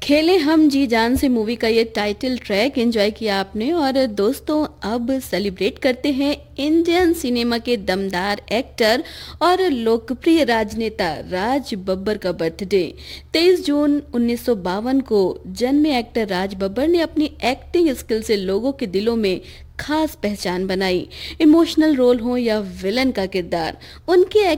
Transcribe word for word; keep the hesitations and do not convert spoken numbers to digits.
खेले हम जी जान से मूवी का ये टाइटल ट्रैक एंजॉय किया आपने। और दोस्तों अब सेलिब्रेट करते हैं इंडियन सिनेमा के दमदार एक्टर और लोकप्रिय राजनेता राज बब्बर का बर्थडे। तेईस जून उन्नीस सौ बावन को जन्मे एक्टर राज बब्बर ने अपनी एक्टिंग स्किल से लोगों के दिलों में खास पहचान बनाई। इमोशनल रोल हो या विलन का किरदार, उनकी